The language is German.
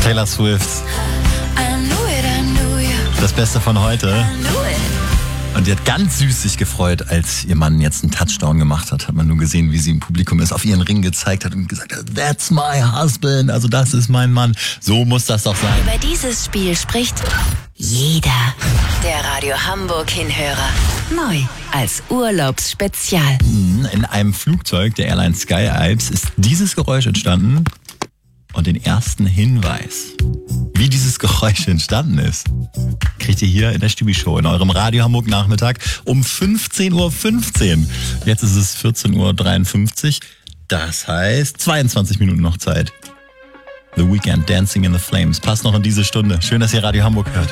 Taylor Swift. Das Beste von heute. Und die hat ganz süß sich gefreut, als ihr Mann jetzt einen Touchdown gemacht hat. Hat man nur gesehen, wie sie im Publikum ist, auf ihren Ring gezeigt hat und gesagt hat, that's my husband, also das ist mein Mann. So muss das doch sein. Über dieses Spiel spricht jeder. Der Radio Hamburg Hinhörer. Neu als Urlaubsspezial. In einem Flugzeug der Airline Sky Alps ist dieses Geräusch entstanden. Und den ersten Hinweis, wie dieses Geräusch entstanden ist, kriegt ihr hier in der Stübi-Show in eurem Radio Hamburg Nachmittag um 15.15 Uhr. Jetzt ist es 14.53 Uhr. Das heißt 22 Minuten noch Zeit. The Weeknd, Dancing in the Flames. Passt noch in diese Stunde. Schön, dass ihr Radio Hamburg hört.